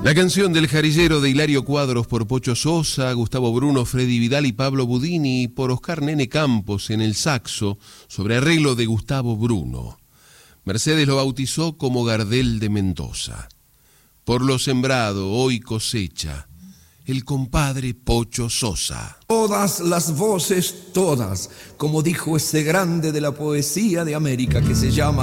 La canción del jarillero de Hilario Cuadros por Pocho Sosa, Gustavo Bruno, Freddy Vidal y Pablo Budini por Oscar Nene Campos en el saxo, sobre arreglo de Gustavo Bruno. Mercedes lo bautizó como Gardel de Mendoza. Por lo sembrado hoy cosecha el compadre Pocho Sosa. Todas las voces, todas, como dijo ese grande de la poesía de América que se llama